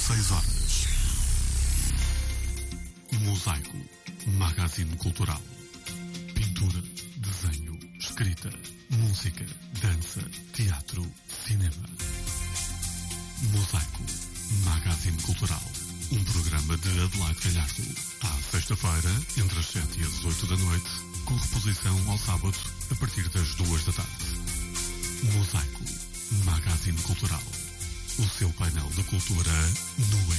6 horas. Mosaico, magazine cultural. Pintura, desenho, escrita, música, dança, teatro, cinema. Mosaico, magazine cultural. Um programa de Adelaide Galhardo. À sexta-feira, entre as 7 e as 8 da noite, com reposição ao sábado, a partir das 2 da tarde. Mosaico, magazine cultural. O seu painel de cultura no